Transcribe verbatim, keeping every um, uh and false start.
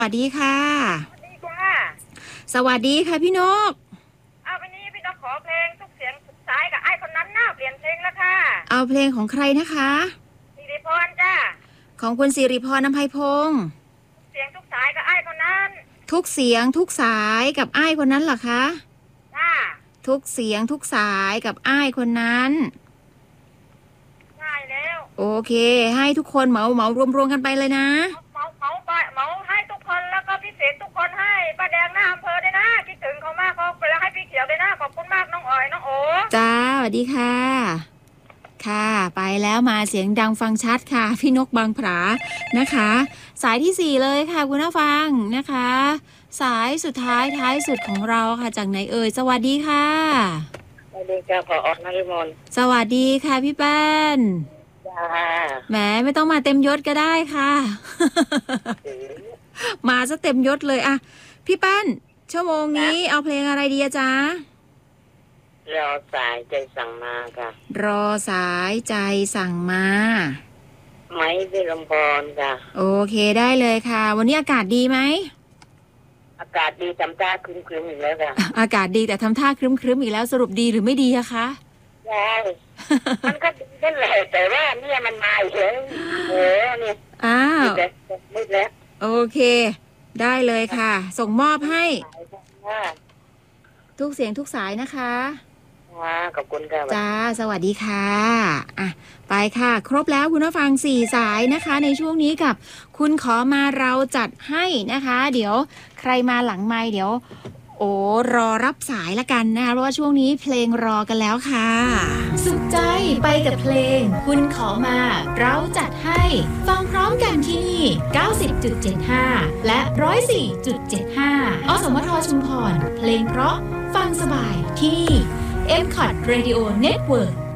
สวัสดีค่ะสวัสดีค่ะสวัสดีค่ะพี่นกเอาวันนี้พี่นกขอเพลงทุกเสียงสุดท้ายกับไอ้คนนั้นน่าเปลี่ยนเพลงแล้วค่ะเอาเพลงของใครนะคะสิริพรจ้าของคุณสิริพรอำไพพงศ์เสียงทุกสายกับไอ้คนนั้นทุกเสียงทุกสายกับอ้ายคนนั้นเหรอคะจ้าทุกเสียงทุกสายกับอ้ายคนนั้นใช่แล้วโอเคให้ทุกคนเหมาเหมารวมรวมกันไปเลยนะเหมาเหมาไปเหมาให้ทุกคนแล้วก็พิเศษทุกคนให้ป้าแดงหน้าอำเภอด้วยนะคิดถึงเขามากเขาไปแล้วให้พี่เขียวด้วยนะขอบคุณมากน้องอ๋อยน้องโอ๋จ้าสวัสดีค่ะค่ะไปแล้วมาเสียงดังฟังชัดค่ะพี่นกบางผานะคะ สายที่สี่เลยค่ะคุณผู้ฟังนะคะ สายสุดท้ายท้ายสุดของเราค่ะจากไหนเอ่ยสวัสดีค่ะสวัสดีจ้าผอ.นฤมลสวัสดีค่ะพี่แป้นจ้าแหมไม่ต้องมาเต็มยศก็ได้ค่ะ มาซะเต็มยศเลยอะพี่แป้นชั่วโมงนี้เอาเพลงอะไรดีอะจ๊ะรอสายใจสั่งมาค่ะรอสายใจสั่งมาไม้พิรมพรค่ะโอเคได้เลยค่ะวันนี้อากาศดีไหมอากาศดีทำท่าครึ้มๆอีกแล้วค่ะอากาศดีแต่ทำท่าครึ้มๆอีกแล้วสรุปดีหรือไม่ดีอะคะใช่มันก็ดีขึ้นเลยแต่ว่าเนี่ยมันมาอีกแล้วโอ้เนี่ยอ้าวมืดแล้วโอเคได้เลยค่ะส่งมอบให้ทุกเสียงทุกสายนะคะขอบคุณค่ะจ้าสวัสดีค่ะอ่ะไปค่ะครบแล้วคุณผู้ฟังสี่สายนะคะในช่วงนี้กับคุณขอมาเราจัดให้นะคะเดี๋ยวใครมาหลังไมค์เดี๋ยวโอ้รอรับสายละกันนะคะเพราะว่าช่วงนี้เพลงรอกันแล้วค่ะสุขใจไปกับเพลงคุณขอมาเราจัดให้ฟังพร้อมกันที่นี่ เก้าสิบจุดเจ็ดห้า และ หนึ่งร้อยสี่จุดเจ็ดห้า อสมทชุมพรเพลงเพราะฟังสบายที่นี่ เอ็ม คอท Radio Network